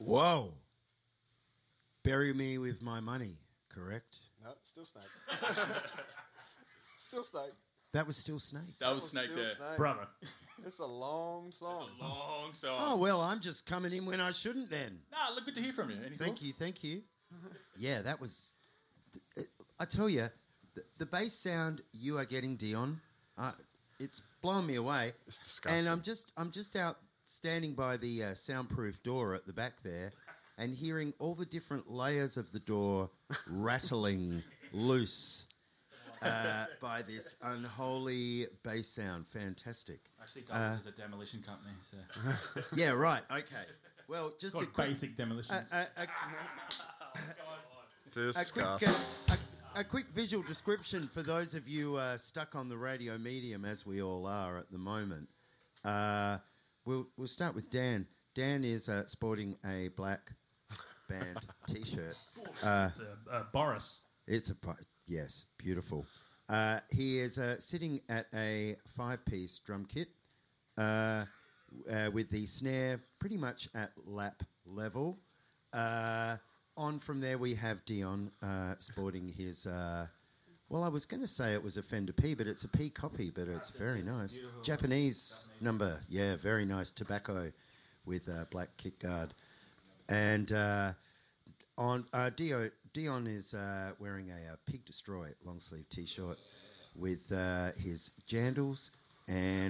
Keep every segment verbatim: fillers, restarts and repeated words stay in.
Whoa. Bury me with my money, correct? No, still Snake. Still Snake. That was still Snake. That was Snake there. Snake. Brother. It's a long song. It's a long song. Oh, well, I'm just coming in when I shouldn't then. Nah, look, good to hear from you. Any Thank thoughts? you, thank you. Yeah, that was... I tell you, the, the bass sound you are getting, Dion, uh, it's blown me away. It's disgusting. And I'm just, I'm just out standing by the uh, soundproof door at the back there and hearing all the different layers of the door rattling loose uh, by this unholy bass sound. Fantastic. Actually, Douglas is a demolition company, so... Yeah, right, okay. Well, just Got a quick... basic demolitions. A, a, a, a quick, Disgusting. uh, a, a quick visual description for those of you uh, stuck on the radio medium, as we all are at the moment. Uh, we'll we'll start with Dan. Dan is uh, sporting a black band T-shirt. Uh, it's a, uh, Boris. it's a bu- yes, beautiful. Uh, he is uh, sitting at a five-piece drum kit uh, uh, with the snare pretty much at lap level. Uh, On from there, we have Dion uh, sporting his... Uh, well, I was going to say it was a Fender P, but it's a P copy, but it's very nice. Beautiful. Japanese number. Yeah, very nice. Tobacco with uh, black kick guard. And uh, on uh, Dio, Dion is uh, wearing a, uh Pig Destroy long-sleeve T-shirt with uh, his jandals and...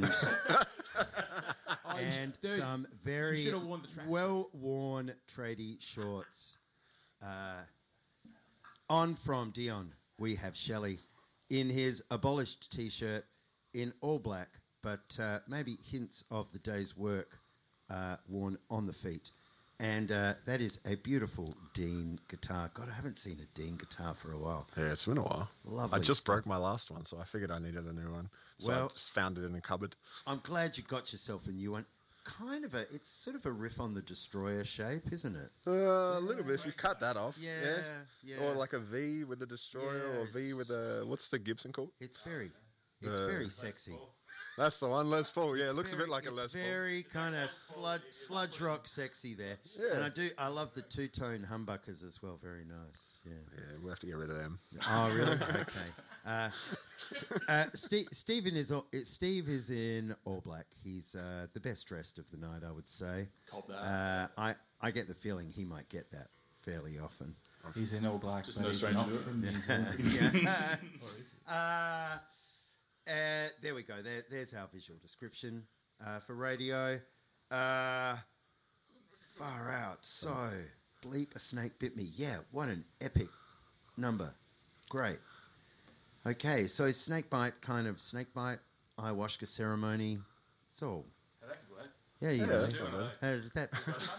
and Dude, some very you should've worn the tracksuit. well-worn tradie shorts. Uh, on from Dion, we have Shelley in his abolished T-shirt in all black, but uh, maybe hints of the day's work uh, worn on the feet. And uh, that is a beautiful Dean guitar. God, I haven't seen a Dean guitar for a while. Yeah, it's been a while. Lovely I just stuff. broke my last one, so I figured I needed a new one. So Well- I just found it in the cupboard. I'm glad you got yourself a new one. Kind of a, it's sort of a riff on the Destroyer shape, isn't it? Uh, a little bit. If you cut that off. Yeah, yeah. Or like a V with the Destroyer, Yeah, or V it's- with the... What's the Gibson called? It's very, it's Uh, very sexy. That's the one, Les Paul. Yeah, it looks Very- a bit like a it's Les Paul. very kind of sludge, sludge rock sexy there. Yeah. And I do, I love the two-tone humbuckers as well. Very nice. Yeah. Yeah, we'll have to get rid of them. Oh, really? Okay. Uh, s- uh, Steve, Stephen is all, Steve is in all black. He's uh, the best dressed of the night, I would say. Cop that. Uh, I I get the feeling he might get that fairly often. He's in all black, Just but no he's stranger not to it. from New Zealand. Yeah. Or is he? Uh, uh, there we go. There, there's our visual description uh, for radio. Uh, far out. So, bleep, a snake bit me. Yeah, what an epic number. Great. Okay, so snake bite, kind of snake bite, ayahuasca ceremony. It's all. Oh, that could work. Yeah, you Yeah, know. that's not bad. Uh, that,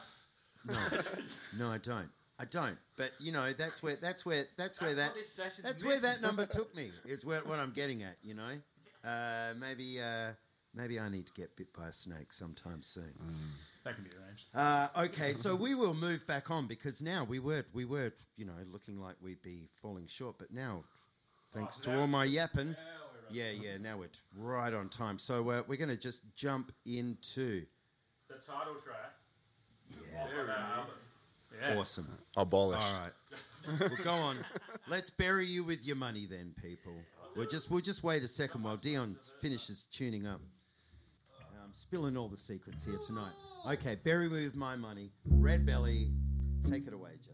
no, no, I don't. I don't. But you know, that's where that's where that's where That's that what this session's that's where that missing. number took me. Is what, what I'm getting at. You know, uh, maybe uh, maybe I need to get bit by a snake sometime soon. That can be arranged. Uh, okay, so we will move back on because now we were we were you know looking like we'd be falling short, but now thanks Oh, to now all my it's- yapping, now we're right. yeah, yeah, now we're right on time. So uh, we're going to just jump into The title track yeah, of our album. Yeah. awesome. Abolish. All right, well, go on. Let's bury you with your money, then, people. We'll just we'll just wait a second while Dion finishes tuning up. I'm spilling all the secrets here tonight. Okay, bury me with my money. Red Belly, take it away, Jim.